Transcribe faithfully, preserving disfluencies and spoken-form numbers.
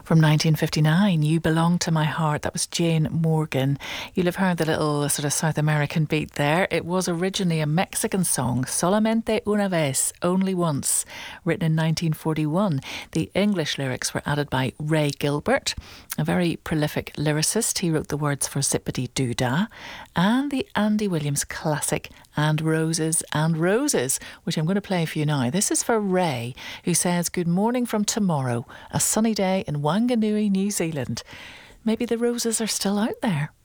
From nineteen fifty-nine, You Belong to My Heart. That was Jane Morgan. You'll have heard the little sort of South American beat there. It was originally a Mexican song, Solamente una vez, Only Once, written in nineteen forty-one. The English lyrics were added by Ray Gilbert, a very prolific lyricist. He wrote the words for Zippity Doo Dah, and the Andy Williams classic And Roses and Roses, which I'm going to play for you now. This is for Ray, who says, good morning from tomorrow, a sunny day in Wanganui, New Zealand. Maybe the roses are still out there.